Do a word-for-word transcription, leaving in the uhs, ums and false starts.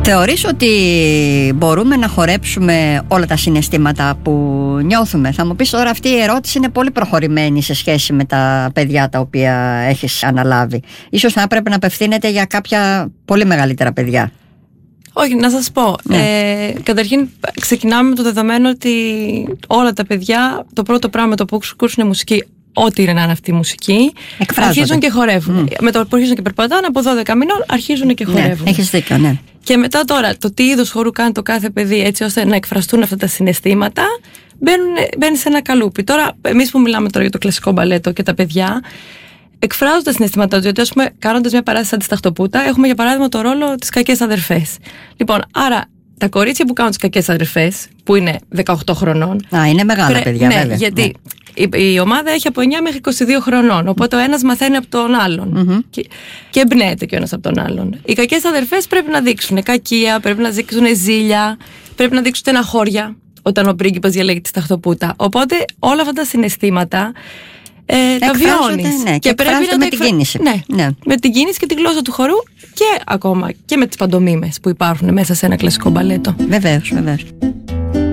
Θεωρείς ότι μπορούμε να χορέψουμε όλα τα συναισθήματα που νιώθουμε? Θα μου πεις τώρα, αυτή η ερώτηση είναι πολύ προχωρημένη σε σχέση με τα παιδιά τα οποία έχεις αναλάβει. Ίσως θα έπρεπε να απευθύνεται για κάποια πολύ μεγαλύτερα παιδιά. Όχι, να σας πω. Ναι. Ε, καταρχήν ξεκινάμε με το δεδομένο ότι όλα τα παιδιά το πρώτο πράγμα το που ακούσουν μουσική, ό,τι είναι να είναι αυτή η μουσική, εκφράζονται. Αρχίζουν και χορεύουν. Mm. Με το που αρχίζουν και περπατάνε, από δώδεκα μηνών αρχίζουν και χορεύουν. Ναι, έχεις δίκιο, ναι. Και μετά τώρα, το τι είδος χορού κάνει το κάθε παιδί έτσι ώστε να εκφραστούν αυτά τα συναισθήματα, μπαίνει σε ένα καλούπι. Τώρα, εμείς που μιλάμε τώρα για το κλασικό μπαλέτο και τα παιδιά, εκφράζουν τα συναισθήματά τους. Γιατί, ας πούμε, κάνοντας μια παράσταση σαν τη Σταχτοπούτα, έχουμε για παράδειγμα το ρόλο της κακές αδερφές. Λοιπόν, άρα τα κορίτσια που κάνουν τις κακές αδερφές, που είναι δεκαοκτώ χρονών. Α, είναι μεγάλα πρέ... παιδιά, ναι, βέβαια. Γιατί ναι. η, η ομάδα έχει από εννιά μέχρι είκοσι δύο χρονών. Οπότε ο ένας μαθαίνει από τον άλλον. Mm-hmm. Και, και εμπνέεται και ο ένας από τον άλλον. Οι κακές αδερφές πρέπει να δείξουν κακία, πρέπει να δείξουν ζήλια, πρέπει να δείξουν στεναχώρια όταν ο πρίγκιπας διαλέγει τη Σταχτοπούτα. Οπότε όλα αυτά τα συναισθήματα. Ε, τα βιώνεις. Ναι, και, και πρέπει να με την κίνηση. Ναι, ναι, με την κίνηση και τη γλώσσα του χορού και ακόμα και με τις παντομίμες που υπάρχουν μέσα σε ένα κλασικό μπαλέτο. Βεβαίως, βεβαίως.